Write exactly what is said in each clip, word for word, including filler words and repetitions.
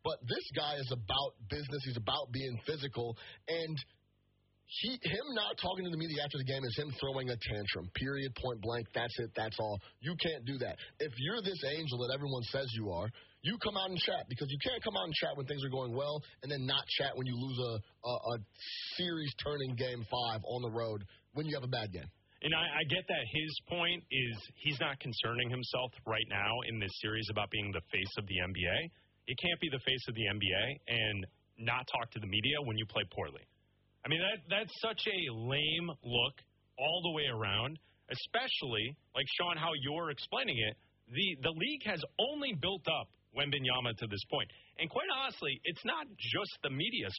But this guy is about business. He's about being physical. And he, him not talking to the media after the game is him throwing a tantrum, period, point blank. That's it. That's all. You can't do that. If you're this angel that everyone says you are, you come out and chat, because you can't come out and chat when things are going well and then not chat when you lose a, a, a series-turning game five on the road when you have a bad game. And I, I get that his point is he's not concerning himself right now in this series about being the face of the N B A. You can't be the face of the N B A and not talk to the media when you play poorly. I mean, that that's such a lame look all the way around, especially, like, Sean, how you're explaining it. The, the league has only built up Wembanyama to this point. And quite honestly, it's not just the media's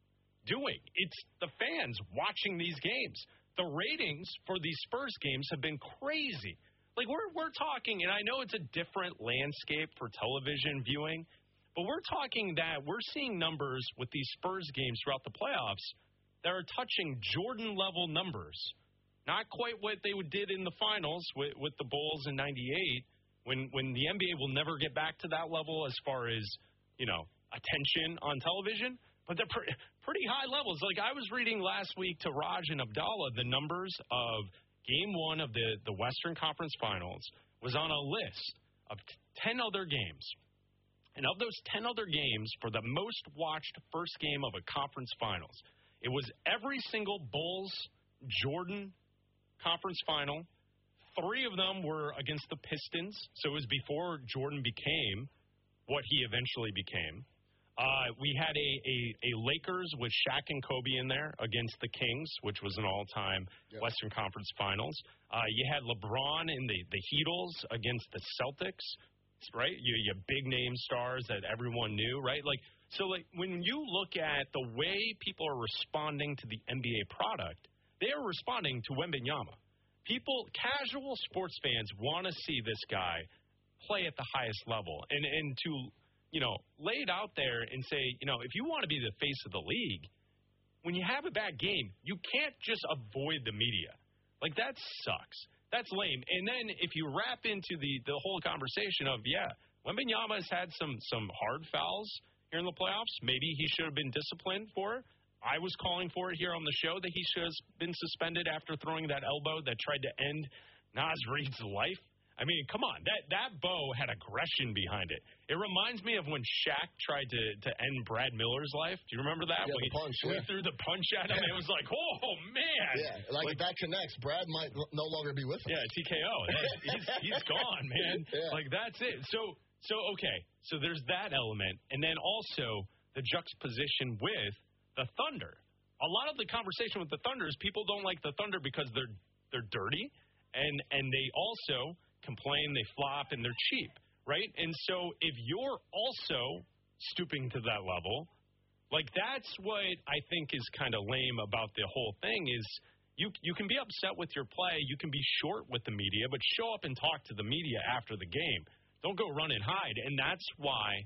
doing. It's the fans watching these games. The ratings for these Spurs games have been crazy. Like, we're we're talking, and I know it's a different landscape for television viewing, but we're talking that we're seeing numbers with these Spurs games throughout the playoffs that are touching Jordan-level numbers. Not quite what they did in the finals with, with the Bulls in ninety-eight, when, when the N B A will never get back to that level as far as, you know, attention on television. But they're pre- pretty high levels. Like, I was reading last week to Raj and Abdallah, the numbers of game one of the, the Western Conference Finals was on a list of ten other games. And of those ten other games, for the most watched first game of a conference finals, it was every single Bulls-Jordan conference final. Three of them were against the Pistons, so it was before Jordan became what he eventually became. Uh, we had a, a, a Lakers with Shaq and Kobe in there against the Kings, which was an all-time yep. Western Conference Finals. Uh, you had LeBron in the, the Heatles against the Celtics, right? You, you have big-name stars that everyone knew, right? Like, so, like, when you look at the way people are responding to the N B A product, they are responding to Wembanyama. People, casual sports fans, want to see this guy play at the highest level. And, and to... you know, lay it out there and say, you know, if you want to be the face of the league, when you have a bad game, you can't just avoid the media. Like, that sucks. That's lame. And then if you wrap into the, the whole conversation of, yeah, Wembanyama has had some, some hard fouls here in the playoffs. Maybe he should have been disciplined for it. I was calling for it here on the show that he should have been suspended after throwing that elbow that tried to end Naz Reid's life. I mean, come on, that, that bow had aggression behind it. It reminds me of when Shaq tried to, to end Brad Miller's life. Do you remember that? Yeah, when the punch, he, yeah. he threw the punch at him, and it was like, oh, man. Yeah, like, like if that connects, Brad might no longer be with him. Yeah, T K O. he's, he's gone, man. Yeah. Like, that's it. So, so, okay, so there's that element. And then also the juxtaposition with the Thunder. A lot of the conversation with the Thunder is people don't like the Thunder because they're they're dirty, and and they also complain, they flop, and they're cheap, right? And so if you're also stooping to that level, like, that's what I think is kind of lame about the whole thing is you you can be upset with your play, you can be short with the media, but show up and talk to the media after the game. Don't go run and hide. And that's why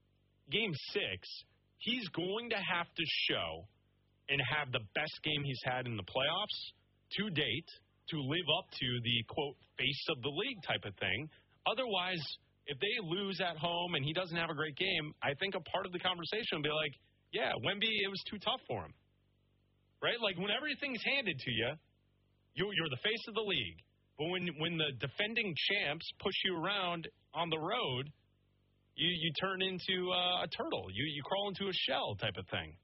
game six, he's going to have to show and have the best game he's had in the playoffs to date to live up to the, quote, face of the league type of thing. Otherwise, if they lose at home and he doesn't have a great game, I think a part of the conversation will be like, yeah, Wemby, it was too tough for him. Right? Like, when everything's handed to you, you you're the face of the league. But when when the defending champs push you around on the road, you, you turn into uh, a turtle. You, you crawl into a shell type of thing.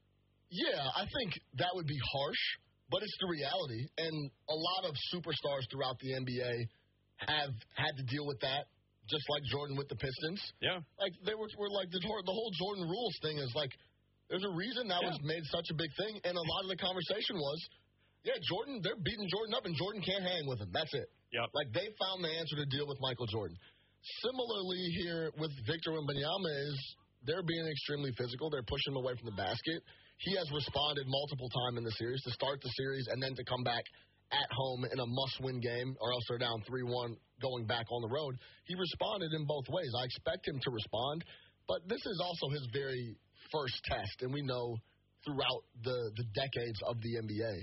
Yeah, I think that would be harsh. But it's the reality, and a lot of superstars throughout the N B A have had to deal with that, just like Jordan with the Pistons. Yeah. Like, they were, were like, the, the whole Jordan rules thing is like, there's a reason that yeah. was made such a big thing, and a lot of the conversation was, yeah, Jordan, they're beating Jordan up, and Jordan can't hang with him. That's it. Yep. Like, they found the answer to deal with Michael Jordan. Similarly here with Victor Wembanyama is they're being extremely physical. They're pushing him away from the basket. He has responded multiple times in the series to start the series and then to come back at home in a must-win game, or else they're down three one going back on the road. He responded in both ways. I expect him to respond, but this is also his very first test, and we know throughout the, the decades of the N B A,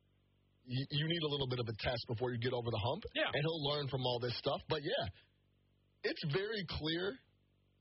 you, you need a little bit of a test before you get over the hump, yeah. and he'll learn from all this stuff. But, yeah, it's very clear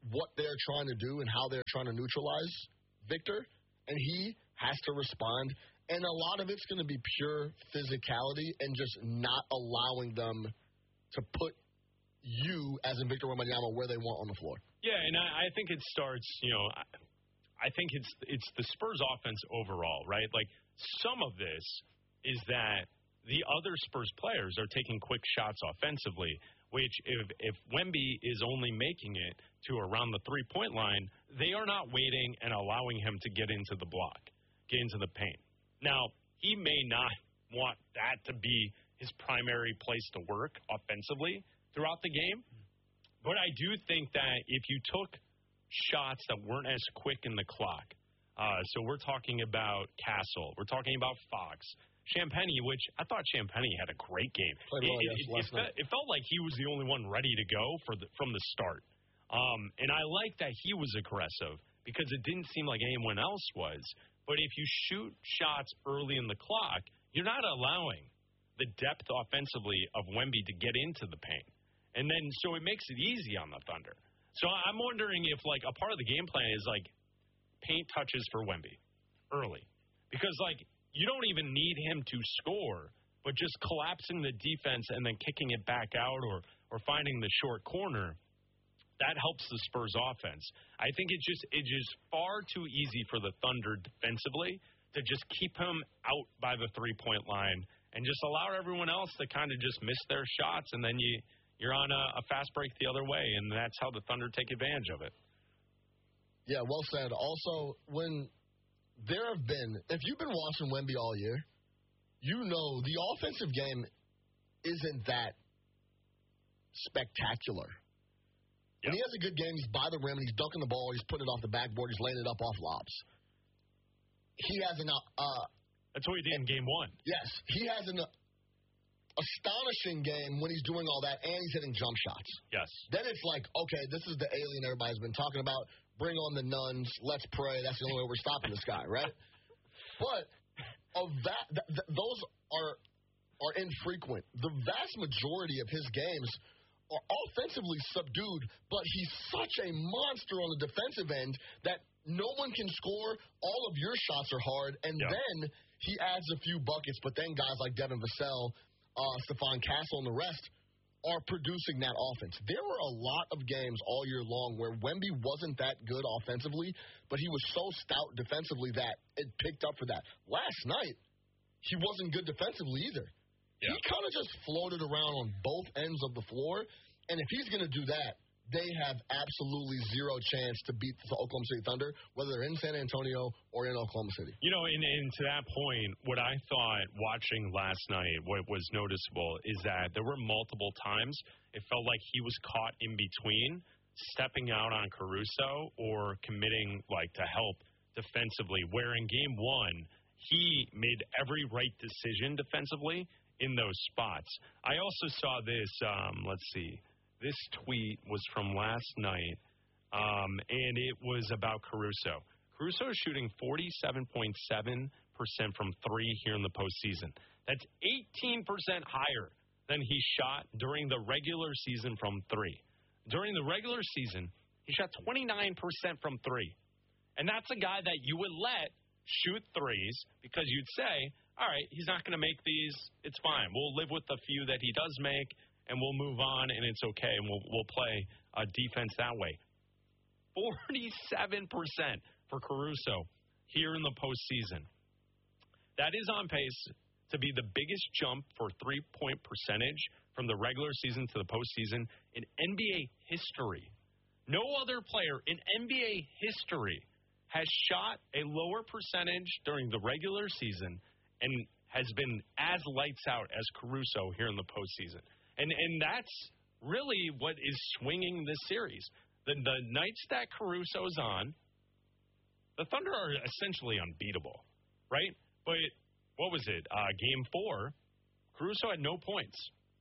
what they're trying to do and how they're trying to neutralize Victor, and he has to respond. And a lot of it's going to be pure physicality and just not allowing them to put you, as in Victor Wembanyama, where they want on the floor. Yeah, and I, I think it starts, you know, I, I think it's it's the Spurs offense overall, right? Like, some of this is that the other Spurs players are taking quick shots offensively, which if, if Wemby is only making it to around the three-point line, they are not waiting and allowing him to get into the block, get into the paint. Now, he may not want that to be his primary place to work offensively throughout the game, but I do think that if you took shots that weren't as quick in the clock, uh, so we're talking about Castle, we're talking about Fox, Champagnie, which I thought Champagnie had a great game. Played well, it, yes, it, last it, fe- it felt like he was the only one ready to go for the, from the start. Um, and I like that he was aggressive because it didn't seem like anyone else was. But if you shoot shots early in the clock, you're not allowing the depth offensively of Wemby to get into the paint. And then, so it makes it easy on the Thunder. So I'm wondering if, like, a part of the game plan is, like, paint touches for Wemby early. Because, like, you don't even need him to score, but just collapsing the defense and then kicking it back out or, or finding the short corner, that helps the Spurs offense. I think it's just it's just far too easy for the Thunder defensively to just keep him out by the three-point line and just allow everyone else to kind of just miss their shots, and then you, you're on a, a fast break the other way, and that's how the Thunder take advantage of it. Yeah, well said. Also, when there have been, if you've been watching Wemby all year, you know the offensive game isn't that spectacular. When he has a good game, he's by the rim, and he's dunking the ball, he's putting it off the backboard, he's laying it up off lobs. He has an... Uh, That's what he did in game one. Yes. He has an uh, astonishing game when he's doing all that, and he's hitting jump shots. Yes. Then it's like, okay, this is the alien everybody's been talking about. Bring on the nuns. Let's pray. That's the only way we're stopping this guy, right? But of that, th- th- those are are infrequent. The vast majority of his games are offensively subdued, but he's such a monster on the defensive end that no one can score. All of your shots are hard, and yeah. then he adds a few buckets, but then guys like Devin Vassell, uh, Stephon Castle, and the rest are producing that offense. There were a lot of games all year long where Wemby wasn't that good offensively, but he was so stout defensively that it picked up for that. Last night, he wasn't good defensively either. Yeah. He kind of just floated around on both ends of the floor, and if he's going to do that, they have absolutely zero chance to beat the Oklahoma City Thunder, whether they're in San Antonio or in Oklahoma City. You know, and, and to that point, what I thought watching last night, what was noticeable is that there were multiple times it felt like he was caught in between stepping out on Caruso or committing, like, to help defensively, where in game one, he made every right decision defensively in those spots. I also saw this, um, let's see, this tweet was from last night, um, and it was about Caruso. Caruso is shooting forty-seven point seven percent from three here in the postseason. That's eighteen percent higher than he shot during the regular season from three. During the regular season, he shot twenty-nine percent from three. And that's a guy that you would let shoot threes because you'd say, all right, he's not going to make these. It's fine. We'll live with the few that he does make, and we'll move on, and it's okay, and we'll we'll play uh, defense that way. forty-seven percent for Caruso here in the postseason. That is on pace to be the biggest jump for three-point percentage from the regular season to the postseason in N B A history. No other player in N B A history has shot a lower percentage during the regular season and has been as lights out as Caruso here in the postseason. And and that's really what is swinging this series. The, the nights that Caruso's on, the Thunder are essentially unbeatable, right? But what was it? Uh, game four, Caruso had no points.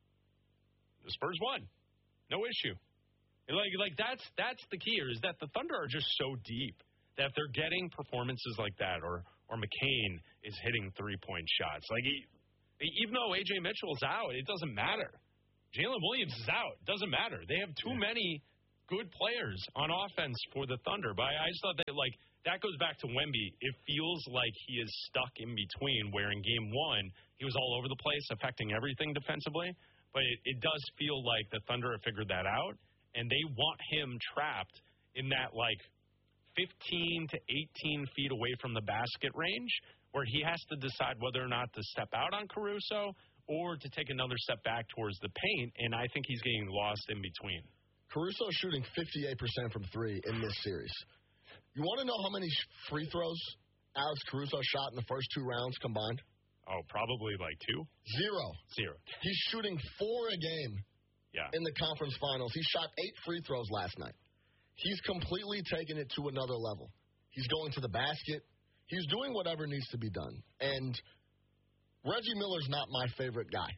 The Spurs won. No issue. Like, like that's that's the key here, is that the Thunder are just so deep that if they're getting performances like that, or or McCain is hitting three-point shots, like he, even though A J Mitchell's out, it doesn't matter. Jalen Williams is out. It doesn't matter. They have too many good players on offense for the Thunder. But I, I just thought that, like, that goes back to Wemby. It feels like he is stuck in between, where in game one, he was all over the place, affecting everything defensively. But it, it does feel like the Thunder have figured that out, and they want him trapped in that, like, fifteen to eighteen feet away from the basket range, where he has to decide whether or not to step out on Caruso or to take another step back towards the paint, and I think he's getting lost in between. Caruso is shooting fifty-eight percent from three in this series. You want to know how many free throws Alex Caruso shot in the first two rounds combined? Oh, probably like two? Zero. Zero. He's shooting four a game yeah. in the conference finals. He shot eight free throws last night. He's completely taken it to another level. He's going to the basket. He's doing whatever needs to be done. And Reggie Miller's not my favorite guy.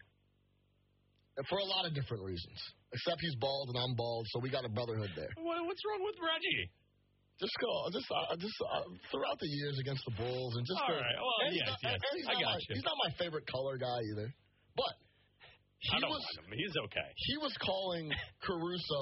For a lot of different reasons. Except he's bald and I'm bald, so we got a brotherhood there. What's wrong with Reggie? Just go, just, uh, just uh, throughout the years against the Bulls, and just. All go, right. Well, and yes, not, yes. and he's I not got my, you. He's not my favorite color guy either, but he I don't was. want him. He's okay. He was calling Caruso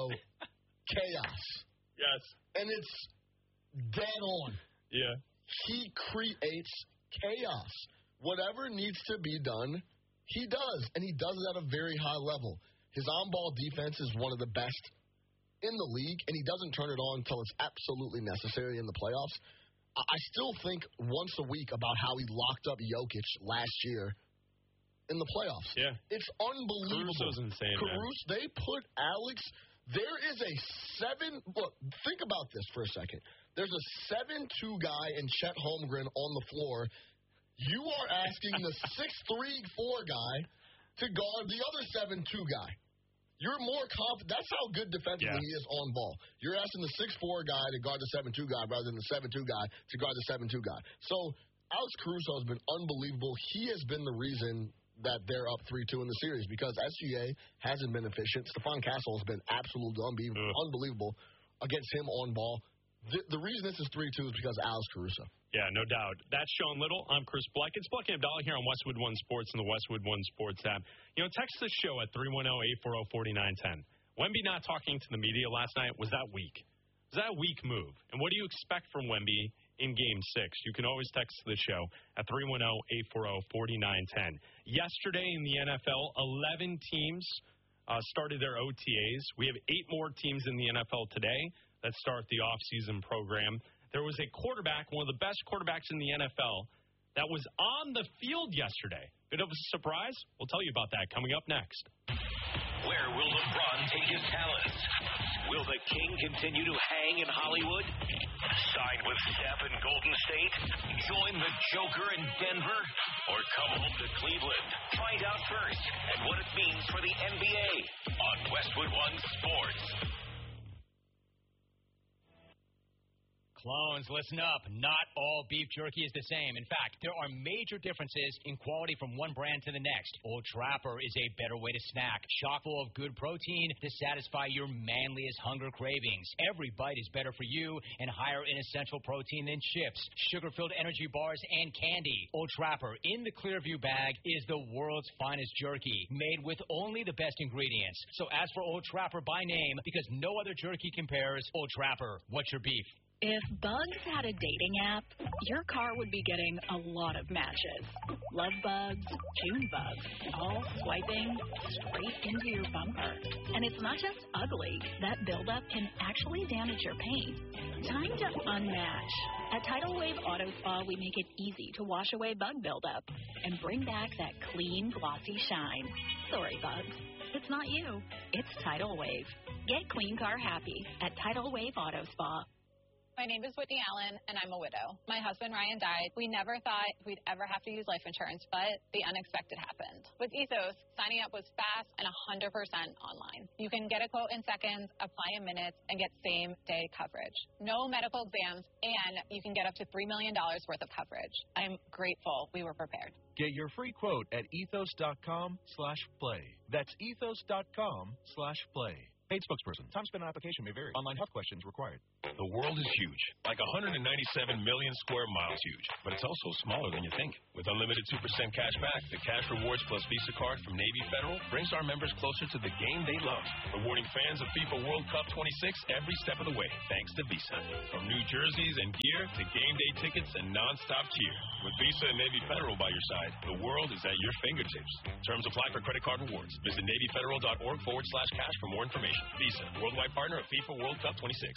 chaos. Yes. And it's dead on. Yeah. He creates chaos. Whatever needs to be done, he does, and he does it at a very high level. His on-ball defense is one of the best in the league, and he doesn't turn it on until it's absolutely necessary in the playoffs. I still think once a week about how he locked up Jokic last year in the playoffs. Yeah. It's unbelievable. Caruso's insane, Caruso, they put Alex, there is a seven, look, think about this for a second. There's a seven two guy in Chet Holmgren on the floor. You are asking the six three four guy to guard the other seven two guy. You're more confident. That's how good defensively yeah. he is on ball. You're asking the six four guy to guard the seven two guy rather than the seven two guy to guard the seven two guy. So Alex Caruso has been unbelievable. He has been the reason that they're up three two in the series because S G A hasn't been efficient. Stephon Castle has been absolutely unbe- unbelievable against him on ball. The, the reason this is three two is because of Alex Caruso. Yeah, no doubt. That's Sean Little. I'm Chris Bleck. It's Bleck and Abdallah here on Westwood One Sports and the Westwood One Sports app. You know, text the show at three one zero, eight four zero, four nine one zero. Wemby not talking to the media last night, was that weak? Was that a weak move? And what do you expect from Wemby in Game six? You can always text the show at three one zero, eight four zero, four nine one zero. Yesterday in the N F L, eleven teams uh, started their O T As. We have eight more teams in the N F L today that start the offseason program. There was a quarterback, one of the best quarterbacks in the N F L, that was on the field yesterday. Bit of a surprise? We'll tell you about that coming up next. Where will LeBron take his talents? Will the King continue to hang in Hollywood? Side with Steph in Golden State? Join the Joker in Denver? Or come home to Cleveland? Find out first and what it means for the N B A on Westwood One Sports. Clones, listen up. Not all beef jerky is the same. In fact, there are major differences in quality from one brand to the next. Old Trapper is a better way to snack, chock full of good protein to satisfy your manliest hunger cravings. Every bite is better for you and higher in essential protein than chips, sugar-filled energy bars, and candy. Old Trapper in the Clearview bag is the world's finest jerky, made with only the best ingredients. So ask for Old Trapper by name because no other jerky compares. Old Trapper, what's your beef? If Bugs had a dating app, your car would be getting a lot of matches. Love bugs, June bugs, all swiping straight into your bumper. And it's not just ugly. That buildup can actually damage your paint. Time to unmatch. At Tidal Wave Auto Spa, we make it easy to wash away bug buildup and bring back that clean, glossy shine. Sorry, Bugs. It's not you. It's Tidal Wave. Get clean car happy at Tidal Wave Auto Spa. My name is Whitney Allen, and I'm a widow. My husband, Ryan, died. We never thought we'd ever have to use life insurance, but the unexpected happened. With Ethos, signing up was fast and one hundred percent online. You can get a quote in seconds, apply in minutes, and get same-day coverage. No medical exams, and you can get up to three million dollars worth of coverage. I'm grateful we were prepared. Get your free quote at ethos.com slash play. That's ethos.com slash play. Paid spokesperson. Time spent on application may vary. Online health questions required. The world is huge, like one hundred ninety-seven million square miles huge, but it's also smaller than you think. With unlimited two percent cash back, the Cash Rewards Plus Visa card from Navy Federal brings our members closer to the game they love, rewarding fans of FIFA World Cup twenty-six every step of the way, thanks to Visa. From new jerseys and gear to game day tickets and non-stop cheer. With Visa and Navy Federal by your side, the world is at your fingertips. Terms apply for credit card rewards. Visit NavyFederal.org forward slash cash for more information. Visa, worldwide partner of FIFA World Cup twenty-six.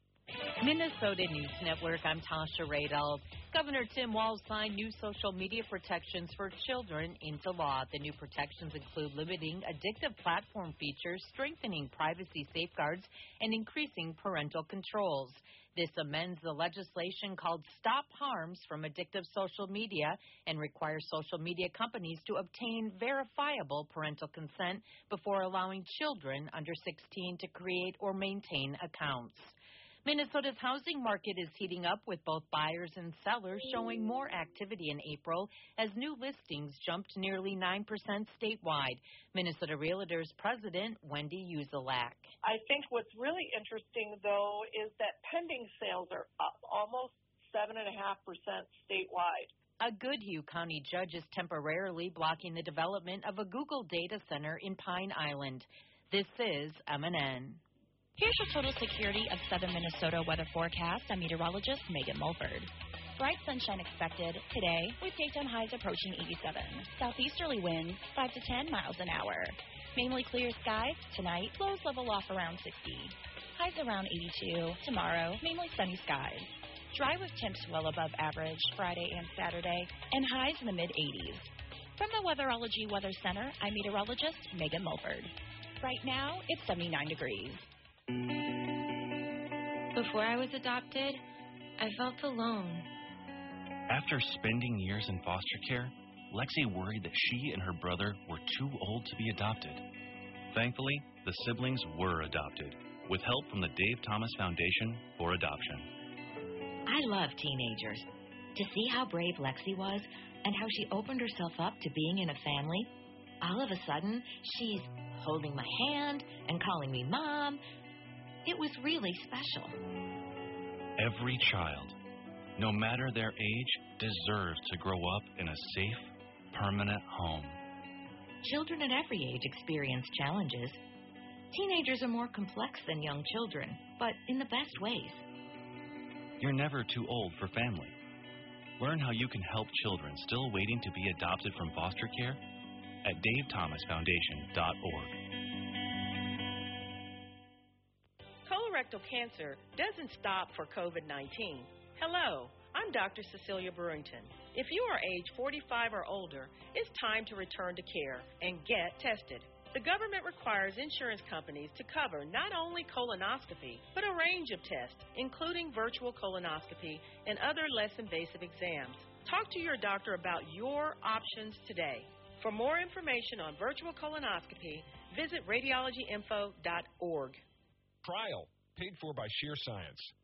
Minnesota News Network, I'm Tasha Radel. Governor Tim Walz signed new social media protections for children into law. The new protections include limiting addictive platform features, strengthening privacy safeguards, and increasing parental controls. This amends the legislation called Stop Harms from Addictive Social Media and requires social media companies to obtain verifiable parental consent before allowing children under sixteen to create or maintain accounts. Minnesota's housing market is heating up with both buyers and sellers showing more activity in April as new listings jumped nearly nine percent statewide. Minnesota Realtors President Wendy Uzelak. I think what's really interesting, though, is that pending sales are up almost seven point five percent statewide. A Goodhue County judge is temporarily blocking the development of a Google data center in Pine Island. This is M N N. Here's your total security of southern Minnesota weather forecast. I'm meteorologist Megan Mulford. Bright sunshine expected today with daytime highs approaching eighty-seven. Southeasterly winds five to ten miles an hour. Mainly clear skies tonight. Lows level off around sixty. Highs around eighty-two. Tomorrow, mainly sunny skies. Dry with temps well above average Friday and Saturday, and highs in the mid eighties. From the Weatherology Weather Center, I'm meteorologist Megan Mulford. Right now, it's seventy-nine degrees. Before I was adopted, I felt alone. After spending years in foster care, Lexi worried that she and her brother were too old to be adopted. Thankfully, the siblings were adopted, with help from the Dave Thomas Foundation for Adoption. I love teenagers. To see how brave Lexi was and how she opened herself up to being in a family, all of a sudden, she's holding my hand and calling me Mom. It was really special. Every child, no matter their age, deserves to grow up in a safe, permanent home. Children at every age experience challenges. Teenagers are more complex than young children, but in the best ways. You're never too old for family. Learn how you can help children still waiting to be adopted from foster care at dave thomas foundation dot org. Colorectal cancer doesn't stop for COVID nineteen. Hello, I'm Doctor Cecilia Brewington. If you are age forty-five or older, it's time to return to care and get tested. The government requires insurance companies to cover not only colonoscopy, but a range of tests, including virtual colonoscopy and other less invasive exams. Talk to your doctor about your options today. For more information on virtual colonoscopy, visit radiology info dot org. Trial, paid for by Sheer Science.